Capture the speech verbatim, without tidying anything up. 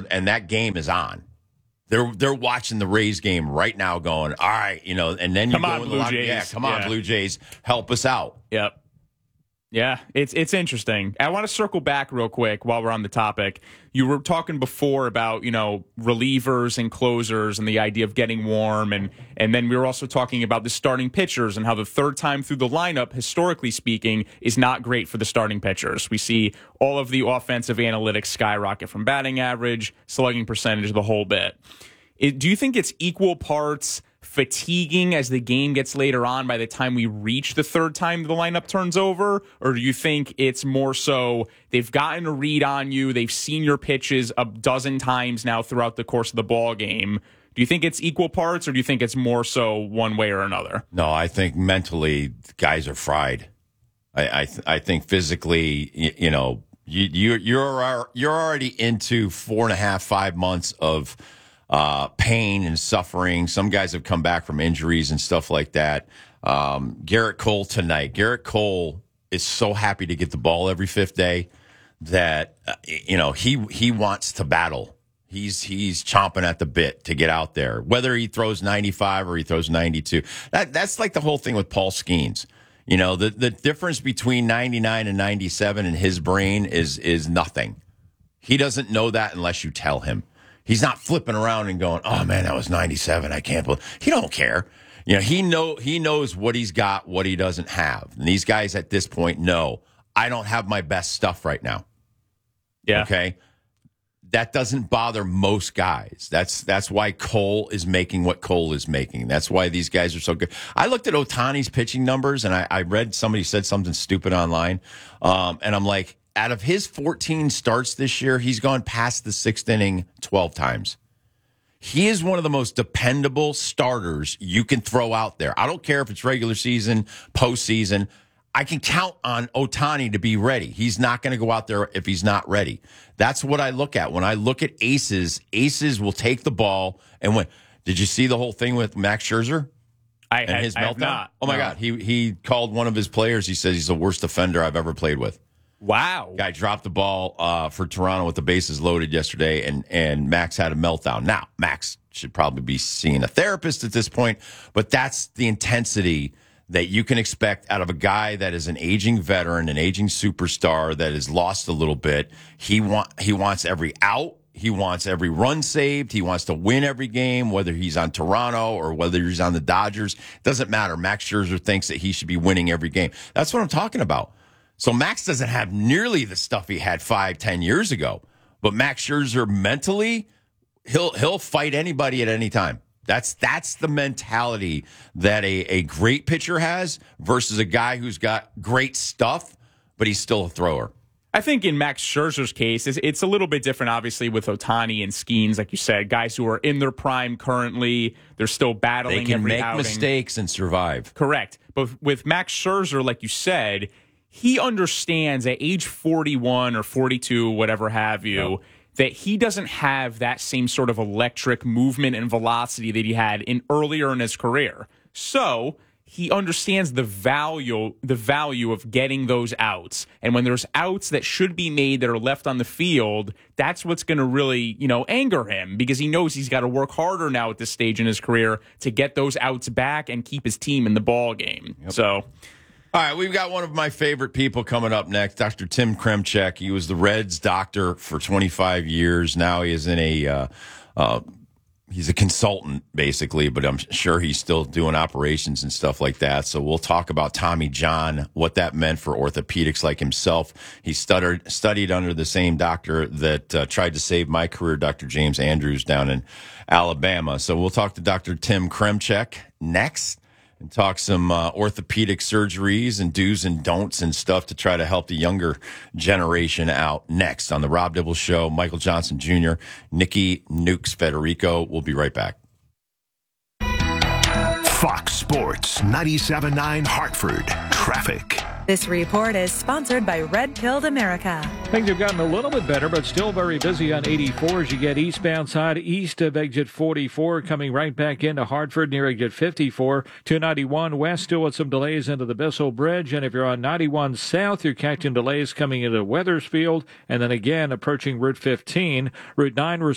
and that game is on. They're they're watching the Rays game right now, going, all right, you know, and then you come go on, in Blue the locker, Jays. yeah, come on, yeah. Blue Jays, help us out. Yep. Yeah, it's it's interesting. I want to circle back real quick while we're on the topic. You were talking before about, you know, relievers and closers and the idea of getting warm. And, and then we were also talking about the starting pitchers and how the third time through the lineup, historically speaking, is not great for the starting pitchers. We see all of the offensive analytics skyrocket from batting average, slugging percentage, the whole bit. It, do you think it's equal parts fatiguing as the game gets later on by the time we reach the third time the lineup turns over? Or do you think it's more so they've gotten a read on you, they've seen your pitches a dozen times now throughout the course of the ball game? Do you think it's equal parts, or do you think it's more so one way or another? No, I think mentally guys are fried. I I, th- I think physically, you, you know, you, you you're you're already into four and a half, five months of Uh, pain and suffering. Some guys have come back from injuries and stuff like that. Um, Garrett Cole tonight. Garrett Cole is so happy to get the ball every fifth day that, uh, you know, he he wants to battle. He's he's chomping at the bit to get out there. Whether he throws ninety-five or he throws ninety-two. That that's like the whole thing with Paul Skeens. You know, the the difference between ninety-nine and ninety-seven in his brain is is nothing. He doesn't know that unless you tell him. He's not flipping around and going, "Oh man, that was ninety-seven. I can't believe." He don't care. You know, he know he knows what he's got, what he doesn't have. And these guys at this point know, I don't have my best stuff right now. Yeah. Okay. That doesn't bother most guys. That's that's why Cole is making what Cole is making. That's why these guys are so good. I looked at Ohtani's pitching numbers, and I, I read somebody said something stupid online, um, and I'm like, out of his fourteen starts this year, he's gone past the sixth inning twelve times. He is one of the most dependable starters you can throw out there. I don't care if it's regular season, postseason. I can count on Ohtani to be ready. He's not going to go out there if he's not ready. That's what I look at. When I look at aces, aces will take the ball. And when did you see the whole thing with Max Scherzer? I, and had, his I have meltdown? not. Oh, my no. God. He, he called one of his players. He says he's the worst defender I've ever played with. Wow. Guy dropped the ball uh, for Toronto with the bases loaded yesterday, and, and Max had a meltdown. Now, Max should probably be seeing a therapist at this point, but that's the intensity that you can expect out of a guy that is an aging veteran, an aging superstar that has lost a little bit. He want he wants every out. He wants every run saved. He wants to win every game, whether he's on Toronto or whether he's on the Dodgers. Doesn't matter. Max Scherzer thinks that he should be winning every game. That's what I'm talking about. So Max doesn't have nearly the stuff he had five, ten years ago. But Max Scherzer mentally, he'll he'll fight anybody at any time. That's that's the mentality that a, a great pitcher has versus a guy who's got great stuff, but he's still a thrower. I think in Max Scherzer's case, it's, it's a little bit different, obviously, with Ohtani and Skeens, like you said, guys who are in their prime currently. They're still battling. They can every make outing. mistakes and survive. Correct. But with Max Scherzer, like you said, he understands at age forty-one or forty-two, whatever have you, yep. that he doesn't have that same sort of electric movement and velocity that he had in earlier in his career. So he understands the value the value of getting those outs. And when there's outs that should be made that are left on the field, that's what's going to really, you know, anger him, because he knows he's got to work harder now at this stage in his career to get those outs back and keep his team in the ball game. Yep. So all right, we've got one of my favorite people coming up next, Doctor Tim Kremchek. He was the Reds doctor for twenty-five years. Now he is in a, uh, uh, he's a consultant, basically, but I'm sure he's still doing operations and stuff like that. So we'll talk about Tommy John, what that meant for orthopedics like himself. He stuttered, studied under the same doctor that uh, tried to save my career, Doctor James Andrews, down in Alabama. So we'll talk to Doctor Tim Kremchek next. And talk some uh, orthopedic surgeries and do's and don'ts and stuff to try to help the younger generation out next on the Rob Dibble Show. Michael Johnson Junior, Nikki Nukes Federico. We'll be right back. Fox Sports ninety-seven point nine Hartford. Traffic. This report is sponsored by Red Pilled America. Things have gotten a little bit better, but still very busy on eighty-four as you get eastbound side east of exit forty-four, coming right back into Hartford near exit fifty-four. two ninety-one west, still with some delays into the Bissell Bridge. And if you're on ninety-one south, you're catching delays coming into Weathersfield. And then again, approaching Route fifteen. Route nine